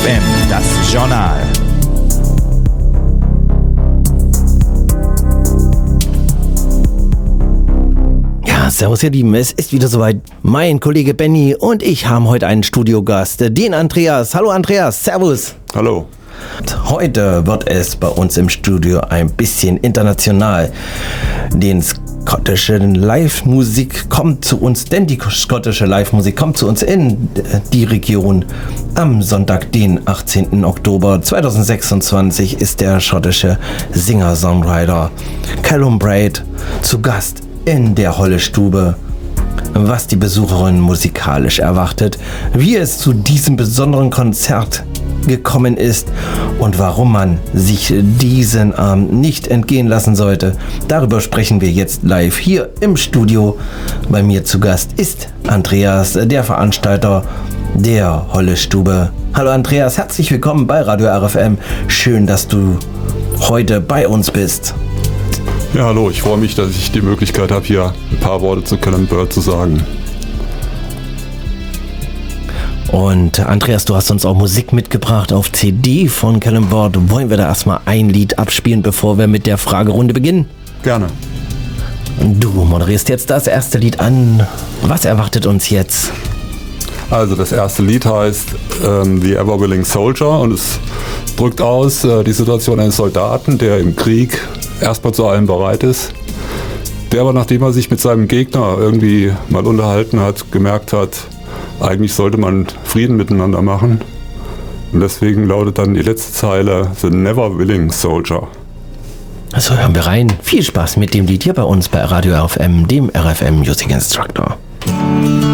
RFM, das Journal. Ja, servus ihr Lieben, es ist wieder soweit. Mein Kollege Benny und ich haben heute einen Studiogast, den Andreas. Hallo Andreas, servus. Hallo. Heute wird es bei uns im Studio ein bisschen international. Die schottische Live-Musik kommt zu uns in die Region. Am Sonntag, den 18. Oktober 2026, ist der schottische Singer-Songwriter Callum Braid zu Gast in der Holle-Stube. Was die Besucherin musikalisch erwartet, wie es zu diesem besonderen Konzert gekommen ist und warum man sich diesen Abend nicht entgehen lassen sollte. Darüber sprechen wir jetzt live hier im Studio. Bei mir zu Gast ist Andreas, der Veranstalter der Holle-Stube. Hallo Andreas, herzlich willkommen bei Radio RFM. Schön, dass du heute bei uns bist. Ja, hallo, ich freue mich, dass ich die Möglichkeit habe, hier ein paar Worte zu Callum Braid zu sagen. Und Andreas, du hast uns auch Musik mitgebracht auf CD von Callum Braid. Wollen wir da erstmal ein Lied abspielen, bevor wir mit der Fragerunde beginnen? Gerne. Du moderierst jetzt das erste Lied an. Was erwartet uns jetzt? Also das erste Lied heißt The Ever Willing Soldier und es drückt aus die Situation eines Soldaten, der im Krieg erstmal zu allem bereit ist, der aber, nachdem er sich mit seinem Gegner irgendwie mal unterhalten hat, gemerkt hat, eigentlich sollte man Frieden miteinander machen. Und deswegen lautet dann die letzte Zeile The Never Willing Soldier. Also hören wir rein. Viel Spaß mit dem Lied hier bei uns bei Radio RFM, dem RFM Music Instructor.